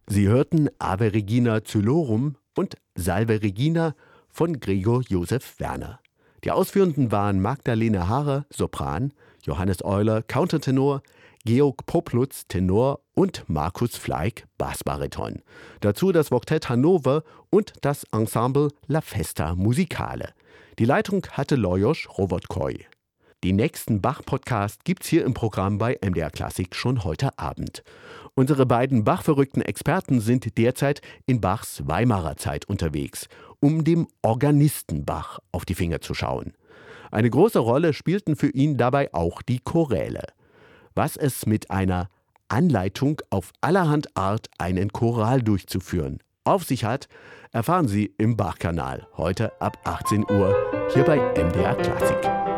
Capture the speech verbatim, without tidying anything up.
Sie hörten Ave Regina Coelorum und Salve Regina von Gregor Josef Werner. Die Ausführenden waren Magdalene Haare, Sopran, Johannes Euler, Countertenor, Georg Poplutz, Tenor und Markus Fleig, Bassbariton. Dazu das Vogtett Hannover und das Ensemble La Festa Musicale. Die Leitung hatte Lajos Rovodkoi. Die nächsten Bach-Podcasts gibt's hier im Programm bei M D R Klassik schon heute Abend. Unsere beiden Bach-verrückten Experten sind derzeit in Bachs Weimarer Zeit unterwegs, um dem Organisten Bach auf die Finger zu schauen. Eine große Rolle spielten für ihn dabei auch die Choräle. Was es mit einer Anleitung auf allerhand Art, einen Choral durchzuführen, auf sich hat, erfahren Sie im Bach-Kanal heute ab achtzehn Uhr hier bei M D R Klassik.